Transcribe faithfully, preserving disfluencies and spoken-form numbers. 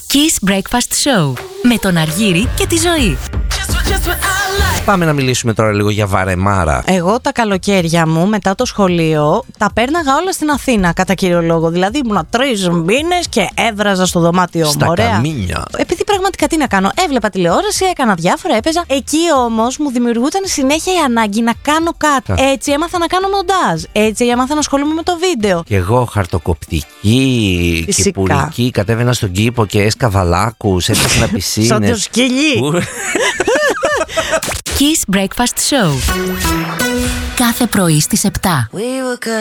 Kiss Breakfast Show με τον Αργύρη και τη Ζωή. Πάμε να μιλήσουμε τώρα λίγο για βαρεμάρα. Εγώ τα καλοκαίρια μου μετά το σχολείο τα πέρναγα όλα στην Αθήνα, κατά κύριο λόγο. Δηλαδή ήμουν τρεις μήνες και έβραζα στο δωμάτιο μου. Στα ωραία. καμίνια. Επειδή πραγματικά τι να κάνω, έβλεπα τηλεόραση, έκανα διάφορα, έπαιζα. Εκεί όμως μου δημιουργούταν συνέχεια η ανάγκη να κάνω κάτι. Κα. Έτσι έμαθα να κάνω μοντάζ. Έτσι έμαθα να ασχολούμαι με το βίντεο. Και εγώ χαρτοκοπτική, Φυσικά. κυπουρική, κατέβαινα στον κήπο και έσκαβα λάκους, έφτιαχνα πισίνες. Σαν το σκυλί. Kiss Breakfast Show. Κάθε πρωί στις επτά.